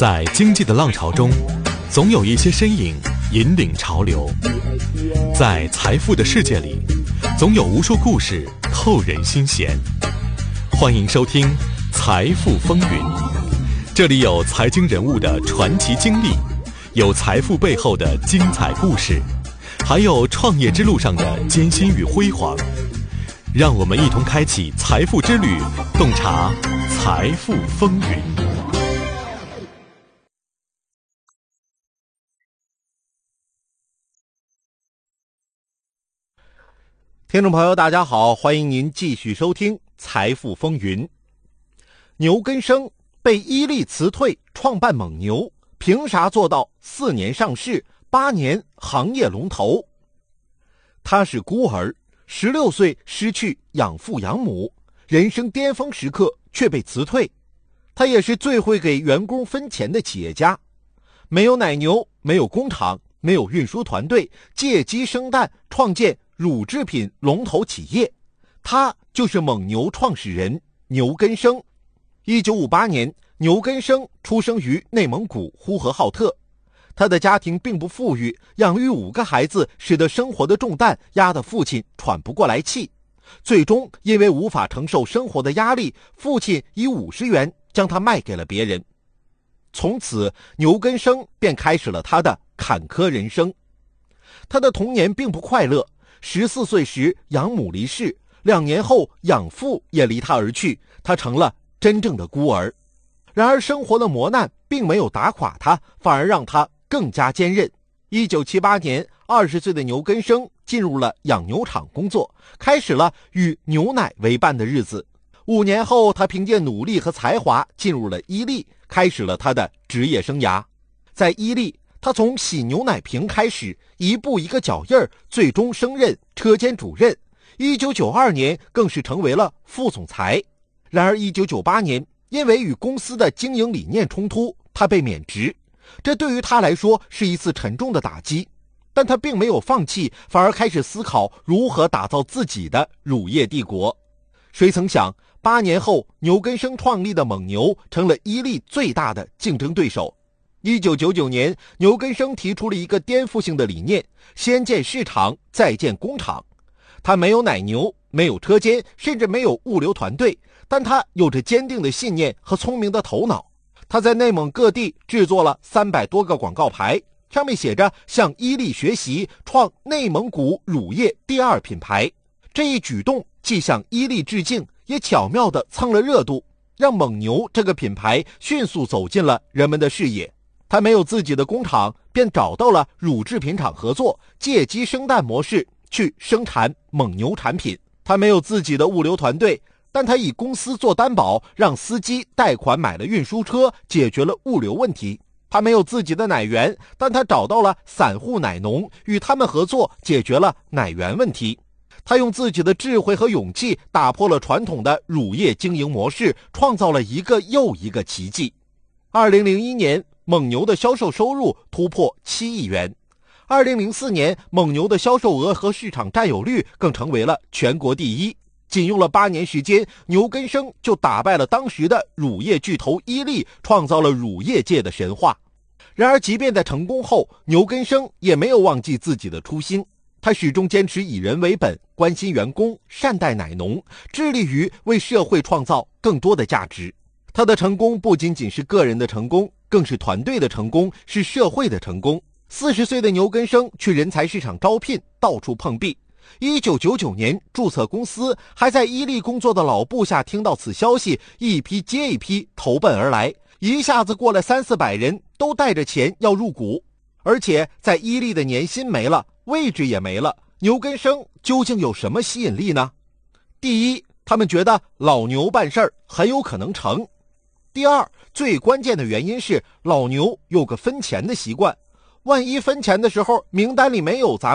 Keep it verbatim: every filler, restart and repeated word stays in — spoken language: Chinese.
在经济的浪潮中，总有一些身影引领潮流；在财富的世界里，总有无数故事透人心弦。欢迎收听《财富风云》，这里有财经人物的传奇经历，有财富背后的精彩故事，还有创业之路上的艰辛与辉煌。让我们一同开启财富之旅，洞察财富风云。 听众朋友大家好，欢迎您继续收听财富风云。牛根生被伊利辞退，创办蒙牛，凭啥做到四年上市，八年行业龙头？他是孤儿，十六岁失去养父养母，人生巅峰时刻却被辞退。他也是最会给员工分钱的企业家，没有奶牛，没有工厂，没有运输团队，借鸡生蛋，创建乳制品龙头企业。他就是蒙牛创始人牛根生。一九五八年，牛根生出生于内蒙古呼和浩特。他的家庭并不富裕，养育五个孩子使得生活的重担压得父亲喘不过来气。最终因为无法承受生活的压力，父亲以五十元将他卖给了别人。从此牛根生便开始了他的坎坷人生。他的童年并不快乐，十四岁时养母离世，两年后养父也离他而去，他成了真正的孤儿。然而生活的磨难并没有打垮他，反而让他更加坚韧。一九七八年，二十岁的牛根生进入了养牛场工作，开始了与牛奶为伴的日子。五年后，他凭借努力和才华进入了伊利，开始了他的职业生涯。在伊利，他从洗牛奶瓶开始，一步一个脚印儿，最终升任车间主任。一九九二年更是成为了副总裁。然而一九九八年，因为与公司的经营理念冲突，他被免职。这对于他来说是一次沉重的打击，但他并没有放弃，反而开始思考如何打造自己的乳业帝国。谁曾想，八年后，牛根生创立的蒙牛成了伊利最大的竞争对手。一九九九年，牛根生提出了一个颠覆性的理念：先建市场，再建工厂。他没有奶牛，没有车间，甚至没有物流团队，但他有着坚定的信念和聪明的头脑。他在内蒙各地制作了三百多个广告牌，上面写着向伊利学习，创内蒙古乳业第二品牌。这一举动既向伊利致敬，也巧妙地蹭了热度，让蒙牛这个品牌迅速走进了人们的视野。他没有自己的工厂，便找到了乳制品厂合作，借鸡生蛋模式去生产蒙牛产品。他没有自己的物流团队，但他以公司做担保，让司机贷款买了运输车，解决了物流问题。他没有自己的奶源，但他找到了散户奶农，与他们合作，解决了奶源问题。他用自己的智慧和勇气打破了传统的乳业经营模式，创造了一个又一个奇迹。二零零一年，蒙牛的销售收入突破七亿元。二零零四年，蒙牛的销售额和市场占有率更成为了全国第一。仅用了八年时间，牛根生就打败了当时的乳业巨头伊利，创造了乳业界的神话。然而即便在成功后，牛根生也没有忘记自己的初心。他始终坚持以人为本，关心员工，善待奶农，致力于为社会创造更多的价值。他的成功不仅仅是个人的成功，更是团队的成功，是社会的成功。四十岁的牛根生去人才市场招聘，到处碰壁。一九九九年注册公司，还在伊利工作的老部下听到此消息，一批接一批投奔而来，一下子过了三四百人，都带着钱要入股。而且在伊利的年薪没了，位置也没了，牛根生究竟有什么吸引力呢？第一，他们觉得老牛办事儿很有可能成。第二，最关键的原因是老牛有个分钱的习惯，万一分钱的时候名单里没有咱们